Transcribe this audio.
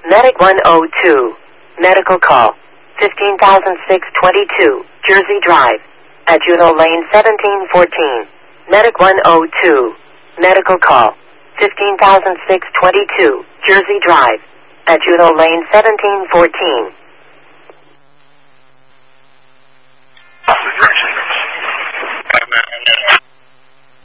Medic 102. Medical call. 15,622, Jersey Drive. At Juno Lane 1714. Medic 102. Medical call. 15,622, Jersey Drive. At Juno Lane 1714.